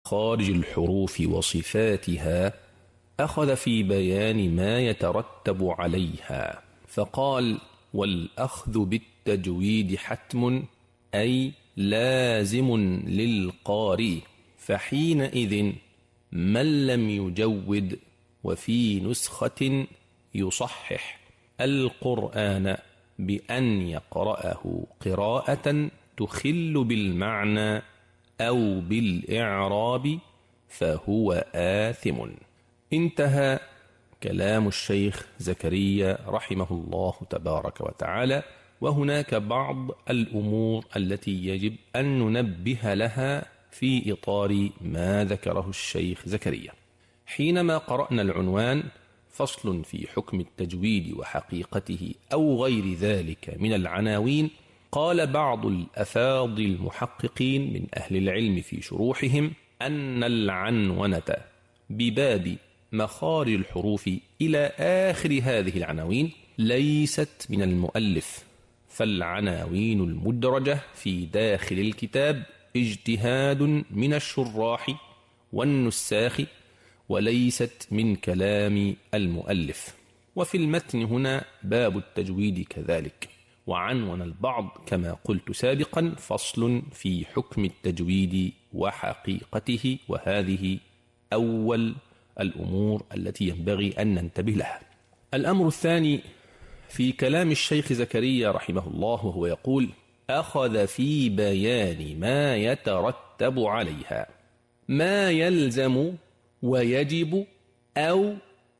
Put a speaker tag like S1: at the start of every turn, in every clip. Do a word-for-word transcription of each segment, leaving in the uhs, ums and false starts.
S1: مخارج الحروف وصفاتها أخذ في بيان ما يترتب عليها، فقال: والأخذ بالتجويد حتم، أي لازم للقارئ، فحينئذ من لم يجود وفي نسخة يصحح القرآن بأن يقرأه قراءة تخل بالمعنى أو بالإعراب فهو آثم. انتهى كلام الشيخ زكريا رحمه الله تبارك وتعالى. وهناك بعض الأمور التي يجب أن ننبه لها في إطار ما ذكره الشيخ زكريا. حينما قرأنا العنوان فصل في حكم التجويد وحقيقته أو غير ذلك من العناوين، قال بعض الأفاضل المحققين من أهل العلم في شروحهم أن العنونة بباب مخارج الحروف إلى آخر هذه العناوين ليست من المؤلف، فالعناوين المدرجة في داخل الكتاب اجتهاد من الشراح والنساخ وليست من كلام المؤلف. وفي المتن هنا باب التجويد كذلك، وعنون البعض كما قلت سابقا فصل في حكم التجويد وحقيقته، وهذه أول الأمور التي ينبغي أن ننتبه لها. الأمر الثاني في كلام الشيخ زكريا رحمه الله، وهو يقول: أخذ في بيان ما يترتب عليها، ما يلزم ويجب أو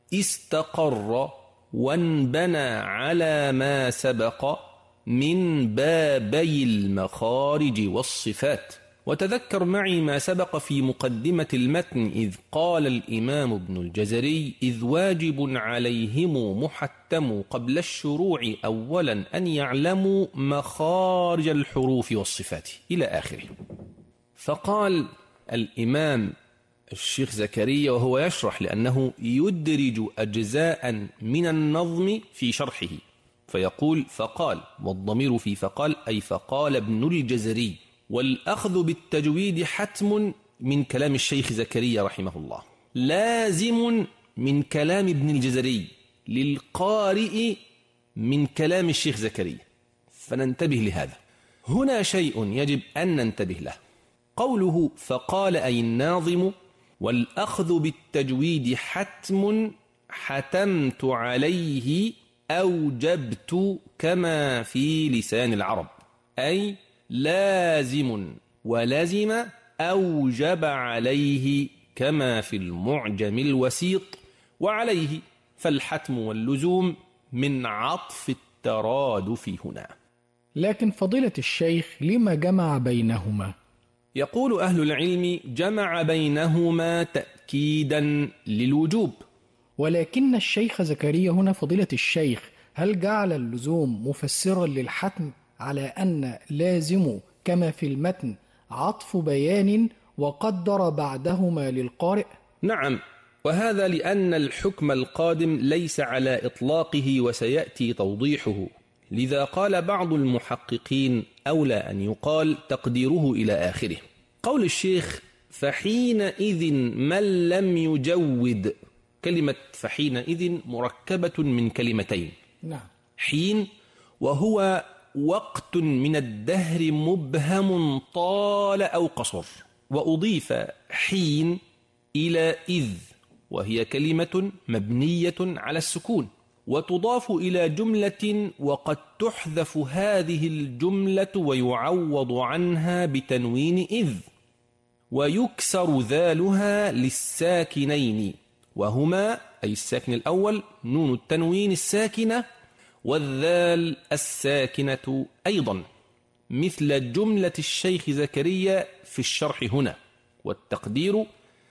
S1: استقر وانبنى على ما سبق من بابي المخارج والصفات. وتذكر معي ما سبق في مقدمة المتن إذ قال الإمام ابن الجزري: إذ واجب عليهم محتم قبل الشروع أولا أن يعلموا مخارج الحروف والصفات إلى آخره. فقال الإمام الشيخ زكريا وهو يشرح، لأنه يدرج أجزاء من النظم في شرحه، فيقول: فقال، والضمير في فقال أي فقال ابن الجزري. والأخذ بالتجويد حتم من كلام الشيخ زكريا رحمه الله، لازم من كلام ابن الجزري، للقارئ من كلام الشيخ زكريا. فننتبه لهذا. هنا شيء يجب أن ننتبه له، قوله فقال أي الناظم: والأخذ بالتجويد حتم، حتمت عليه أوجبت كما في لسان العرب، أي لازم ولزم أوجب عليه كما في المعجم الوسيط، وعليه فالحتم واللزوم من عطف الترادف هنا.
S2: لكن فضيلة الشيخ لما جمع بينهما؟
S1: يقول أهل العلم: جمع بينهما تأكيدا للوجوب.
S2: ولكن الشيخ زكريا هنا فضيلة الشيخ هل جعل اللزوم مفسرا للحتم على أن لازم كما في المتن عطف بيان وقدر بعدهما للقارئ؟
S1: نعم، وهذا لأن الحكم القادم ليس على إطلاقه وسيأتي توضيحه، لذا قال بعض المحققين أولى أن يقال تقديره إلى آخره. قول الشيخ: فحينئذ من لم يجود، كلمة فحينئذ مركبة من كلمتين.
S2: نعم.
S1: حين وهو وقت من الدهر مبهم طال أو قصر، وأضيف حين إلى إذ، وهي كلمة مبنية على السكون، وتضاف إلى جملة وقد تحذف هذه الجملة ويعوض عنها بتنوين إذ، ويكسر ذالها للساكنين، وهما أي الساكن الأول نون التنوين الساكنة والذال الساكنة أيضا، مثل جملة الشيخ زكريا في الشرح هنا. والتقدير: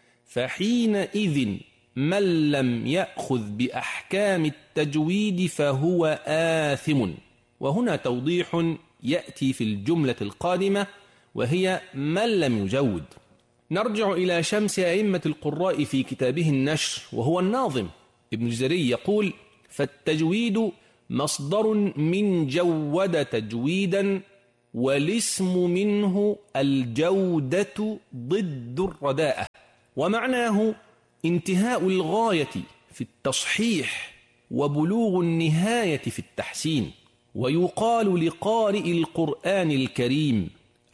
S1: فحينئذ من لم يأخذ بأحكام التجويد فهو آثم. وهنا توضيح يأتي في الجملة القادمة وهي من لم يجود. نرجع إلى شمس أئمة القراء في كتابه النشر وهو الناظم ابن الجزري، يقول: فالتجويد مصدر من جود تجويدا، والاسم منه الجودة ضد الرداءة. ومعناه انتهاء الغاية في التصحيح وبلوغ النهاية في التحسين. ويقال لقارئ القرآن الكريم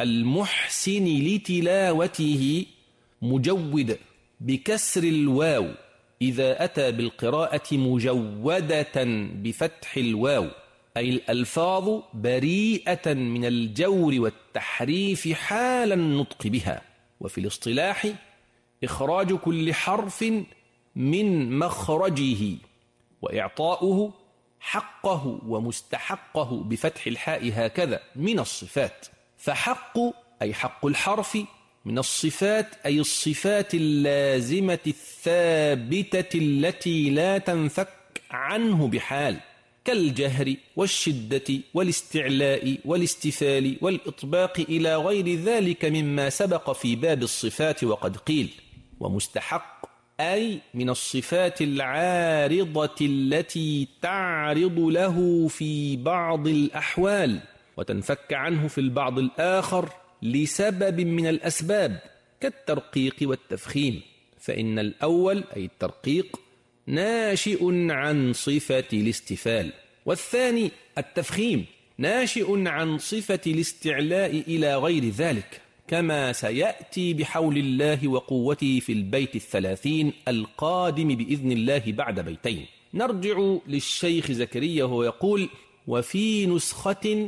S1: المحسن لتلاوته مجود بكسر الواو إذا أتى بالقراءة مجودة بفتح الواو، أي الألفاظ بريئة من الجور والتحريف حال النطق بها. وفي الاصطلاح إخراج كل حرف من مخرجه وإعطاؤه حقه ومستحقه بفتح الحاء هكذا من الصفات. فحق أي حق الحرف، من الصفات أي الصفات اللازمة الثابتة التي لا تنفك عنه بحال، كالجهر والشدة والاستعلاء والاستفال والإطباق إلى غير ذلك مما سبق في باب الصفات. وقد قيل ومستحق أي من الصفات العارضة التي تعرض له في بعض الأحوال وتنفك عنه في البعض الآخر لسبب من الأسباب، كالترقيق والتفخيم، فإن الأول أي الترقيق ناشئ عن صفة الاستفال، والثاني التفخيم ناشئ عن صفة الاستعلاء إلى غير ذلك، كما سيأتي بحول الله وقوته في البيت الثلاثين القادم بإذن الله بعد بيتين. نرجع للشيخ زكريا وهو يقول: وفي نسخة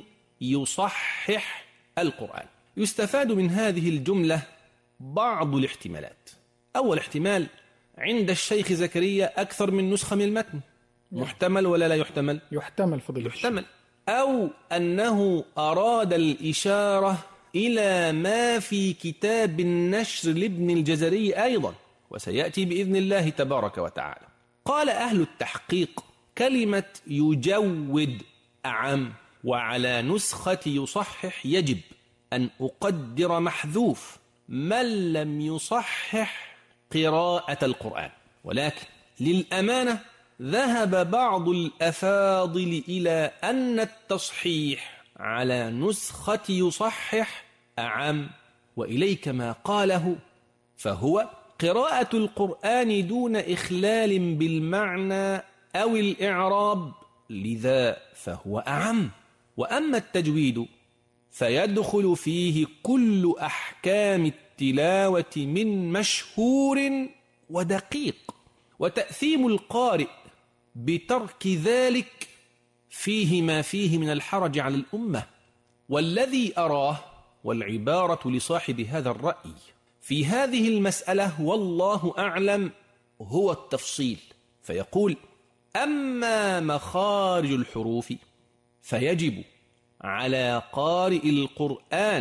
S1: يصحح القرآن. يستفاد من هذه الجملة بعض الاحتمالات. أول احتمال: عند الشيخ زكريا أكثر من نسخة من المتن. محتمل ولا لا يحتمل؟
S2: يحتمل فضيلة
S1: يحتمل. أو أنه أراد الإشارة إلى ما في كتاب النشر لابن الجزري أيضا، وسيأتي بإذن الله تبارك وتعالى. قال أهل التحقيق: كلمة يجود أعم، وعلى نسخة يصحح يجب أن أقدر محذوف من لم يصحح قراءة القرآن. ولكن للأمانة ذهب بعض الأفاضل إلى أن التصحيح على نسخة يصحح أعم، وإليك ما قاله، فهو قراءة القرآن دون إخلال بالمعنى أو الإعراب، لذا فهو أعم. وأما التجويد فيدخل فيه كل أحكام التلاوة من مشهور ودقيق، وتأثيم القارئ بترك ذلك فيه ما فيه من الحرج على الأمة. والذي أراه، والعبارة لصاحب هذا الرأي في هذه المسألة والله أعلم، هو التفصيل، فيقول: أما مخارج الحروف فيجب على قارئ القرآن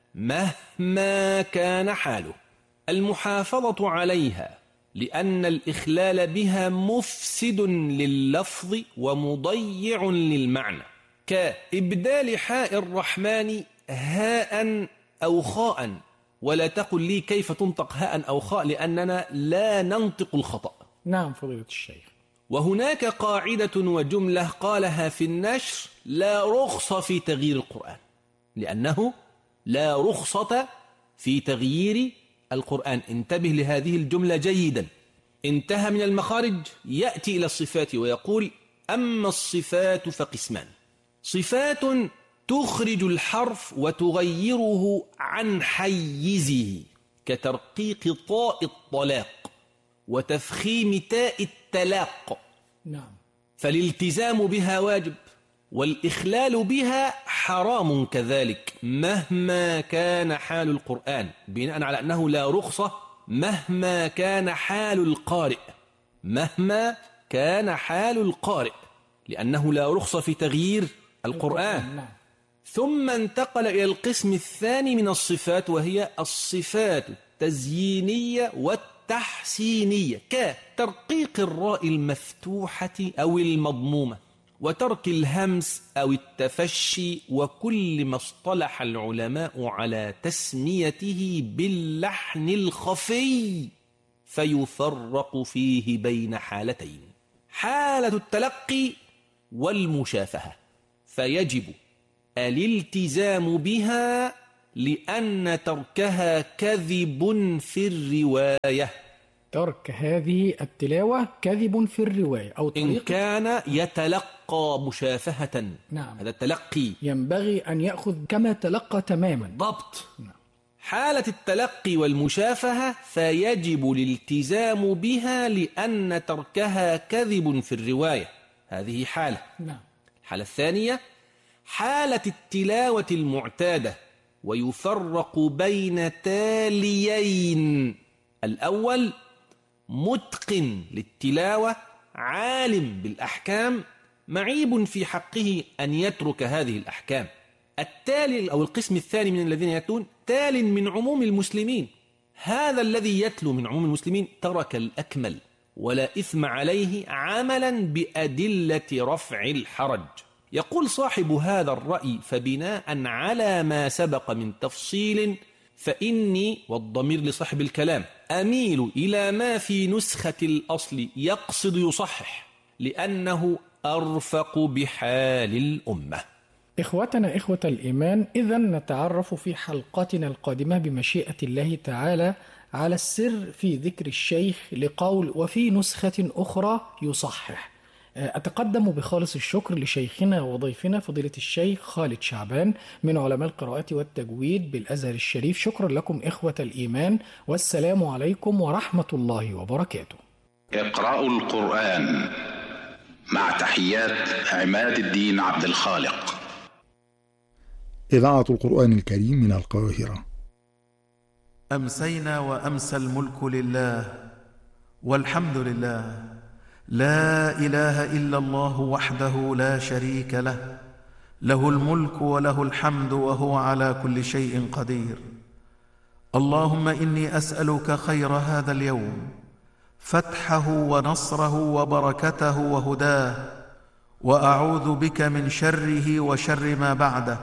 S1: مهما كان حاله المحافظة عليها، لأن الإخلال بها مفسد لللفظ ومضيع للمعنى، كإبدال حاء الرحمن هاء أو خاء. ولا تقل لي كيف تنطق هاء أو خاء، لأننا لا ننطق الخطأ.
S2: نعم فضيلة الشيخ.
S1: وهناك قاعدة وجملة قالها في النشر: لا رخصة في تغيير القرآن، لأنه لا رخصة في تغيير القرآن. انتبه لهذه الجملة جيدا. انتهى من المخارج، يأتي إلى الصفات ويقول: أما الصفات فقسمان: صفات تخرج الحرف وتغيره عن حيزه، كترقيق طاء الطلاق وتفخيم تاء التلاق،
S2: نعم،
S1: فالالتزام بها واجب، والإخلال بها حرام كذلك مهما كان حال القرآن، بناء على أنه لا رخصة مهما كان حال القارئ، مهما كان حال القارئ، لأنه لا رخصة في تغيير القرآن.
S2: نعم.
S1: ثم انتقل إلى القسم الثاني من الصفات، وهي الصفات التزيينية والتحسينية، كترقيق الراء المفتوحة أو المضمومة، وترك الهمس أو التفشي، وكل ما اصطلح العلماء على تسميته باللحن الخفي، فيفرق فيه بين حالتين: حالة التلقي والمشافهة، فيجب الالتزام بها لأن تركها كذب في الرواية.
S2: ترك هذه التلاوة كذب في الرواية أو
S1: إن
S2: طريقة
S1: كان يتلقى مشافهة.
S2: نعم.
S1: هذا التلقي
S2: ينبغي أن يأخذ كما تلقى تماما.
S1: ضبط.
S2: نعم.
S1: حالة التلقي والمشافهة فيجب الالتزام بها لأن تركها كذب في الرواية. هذه حالة.
S2: نعم.
S1: الحالة الثانية حالة التلاوة المعتادة، ويفرق بين تاليين. الأول متقن للتلاوة عالم بالأحكام، معيب في حقه أن يترك هذه الأحكام. التالي أو القسم الثاني من الذين يتلون تال من عموم المسلمين، هذا الذي يتلو من عموم المسلمين ترك الأكمل ولا إثم عليه عملا بأدلة رفع الحرج. يقول صاحب هذا الرأي: فبناء على ما سبق من تفصيل فإني، والضمير لصاحب الكلام، أميل إلى ما في نسخة الأصل يقصد يصحح، لأنه أرفق بحال الأمة.
S2: إخوتنا إخوة الإيمان، إذن نتعرف في حلقتنا القادمة بمشيئة الله تعالى على السر في ذكر الشيخ لقول وفي نسخة أخرى يصحح. أتقدم بخالص الشكر لشيخنا وضيفنا فضيلة الشيخ خالد شعبان من علماء القراءة والتجويد بالأزهر الشريف. شكرا لكم إخوة الإيمان، والسلام عليكم ورحمة الله وبركاته.
S3: اقرأوا القرآن مع تحيات عماد الدين عبد الخالق.
S4: إذاعة القرآن الكريم من القاهرة.
S5: أمسينا وأمسى الملك لله والحمد لله، لا إله إلا الله وحده لا شريك له، له الملك وله الحمد وهو على كل شيء قدير. اللهم إني أسألك خير هذا اليوم، فتحه ونصره وبركته وهداه، وأعوذ بك من شره وشر ما بعده.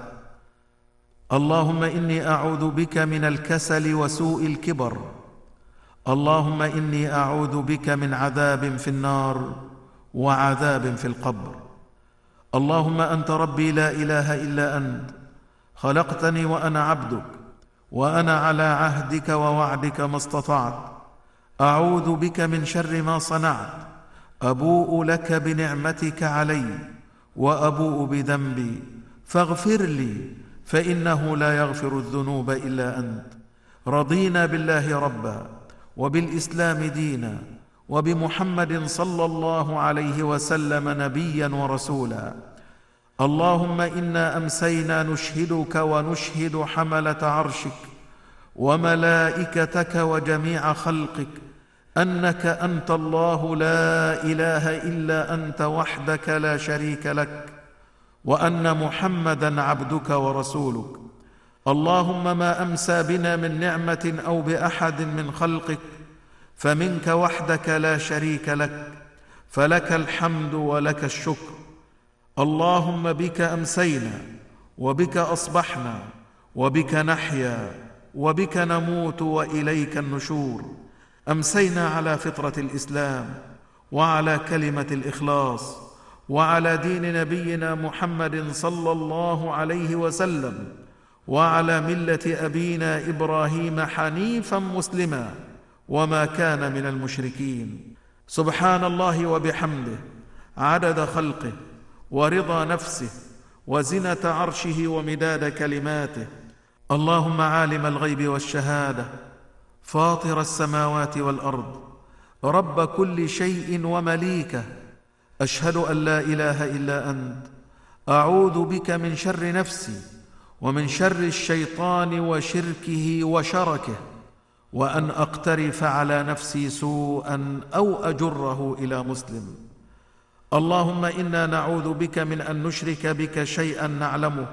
S5: اللهم إني أعوذ بك من الكسل وسوء الكبر. اللهم إني أعوذ بك من عذاب في النار وعذاب في القبر. اللهم أنت ربي لا إله إلا أنت، خلقتني وأنا عبدك، وأنا على عهدك ووعدك ما استطعت. أعوذ بك من شر ما صنعت، أبوء لك بنعمتك علي وأبوء بذنبي، فاغفر لي فإنه لا يغفر الذنوب إلا أنت. رضينا بالله ربا، وبالإسلام دينا، وبمحمد صلى الله عليه وسلم نبيا ورسولا. اللهم إنا أمسينا نشهدك ونشهد حملة عرشك وملائكتك وجميع خلقك أنك أنت الله لا إله إلا أنت وحدك لا شريك لك، وأن محمدا عبدك ورسولك. اللهم ما أمسى بنا من نعمة أو بأحد من خلقك فمنك وحدك لا شريك لك، فلك الحمد ولك الشكر. اللهم بك أمسينا وبك أصبحنا وبك نحيا وبك نموت وإليك النشور. أمسينا على فطرة الإسلام وعلى كلمة الإخلاص وعلى دين نبينا محمد صلى الله عليه وسلم وعلى ملة أبينا إبراهيم حنيفا مسلما وما كان من المشركين. سبحان الله وبحمده عدد خلقه ورضا نفسه وزنة عرشه ومداد كلماته. اللهم عالم الغيب والشهادة، فاطر السماوات والأرض، رب كل شيء ومليكه، أشهد أن لا إله إلا أنت. أعوذ بك من شر نفسي ومن شر الشيطان وشركه وشركه، وأن أقترف على نفسي سوءا أو أجره إلى مسلم. اللهم إنا نعوذ بك من أن نشرك بك شيئا نعلمه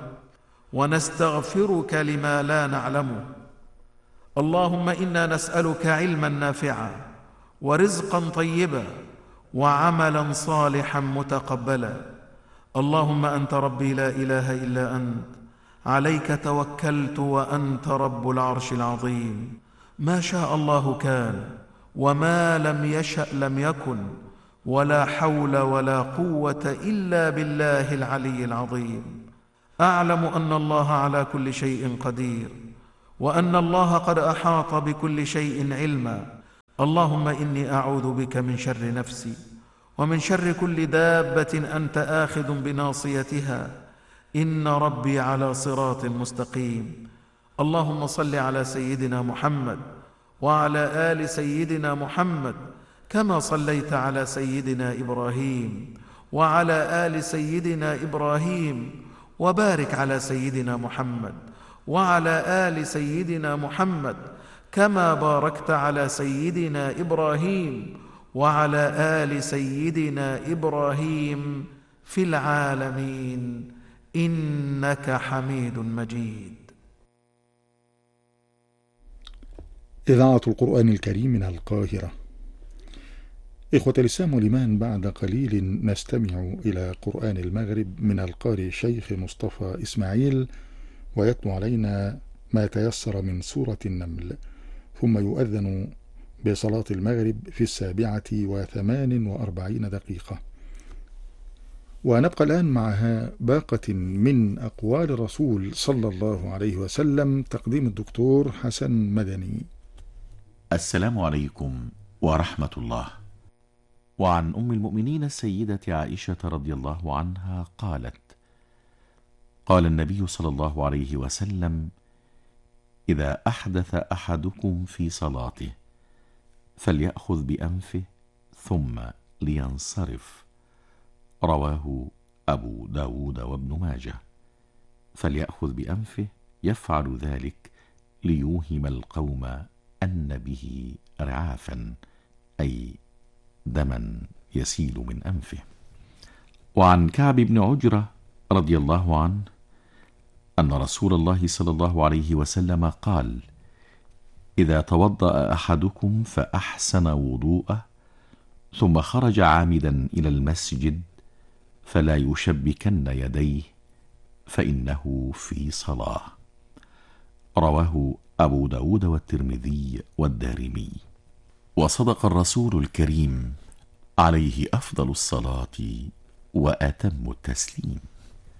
S5: ونستغفرك لما لا نعلمه. اللهم إنا نسألك علما نافعا ورزقا طيبا وعملا صالحا متقبلا. اللهم أنت ربي لا إله إلا أنت، عليك توكلت وأنت رب العرش العظيم. ما شاء الله كان، وما لم يشأ لم يكن، ولا حول ولا قوة إلا بالله العلي العظيم. أعلم أن الله على كل شيء قدير، وأن الله قد أحاط بكل شيء علما. اللهم إني أعوذ بك من شر نفسي ومن شر كل دابة أنت آخذ بناصيتها، إن ربي على صراط مستقيم. اللهم صل على سيدنا محمد وعلى آل سيدنا محمد كما صليت على سيدنا إبراهيم وعلى آل سيدنا إبراهيم، وبارك على سيدنا محمد وعلى آل سيدنا محمد كما باركت على سيدنا إبراهيم وعلى آل سيدنا إبراهيم في العالمين إنك حميد مجيد.
S4: إذاعة القرآن الكريم من القاهرة. إخوة الإسلام والإيمان، بعد قليل نستمع إلى قرآن المغرب من القارئ الشيخ مصطفى إسماعيل، ويتلو علينا ما تيسر من سورة النمل، ثم يؤذن بصلاة المغرب في السابعة وثمان وأربعين دقيقة. ونبقى الآن معها باقة من أقوال الرسول صلى الله عليه وسلم، تقديم الدكتور حسن مدني.
S6: السلام عليكم ورحمة الله. وعن أم المؤمنين السيدة عائشة رضي الله عنها قالت: قال النبي صلى الله عليه وسلم: إذا أحدث أحدكم في صلاته فليأخذ بأنفه ثم لينصرف. رواه أبو داود وابن ماجه. فليأخذ بأنفه يفعل ذلك ليوهم القوم أن به رعافا، أي دما يسيل من أنفه. وعن كعب بن عجرة رضي الله عنه أن رسول الله صلى الله عليه وسلم قال: إذا توضأ أحدكم فأحسن وضوءه ثم خرج عامدا إلى المسجد فلا يشبكن يديه فإنه في صلاة. رواه أبو داود والترمذي والدارمي. وصدق الرسول الكريم عليه أفضل الصلاة وأتم التسليم.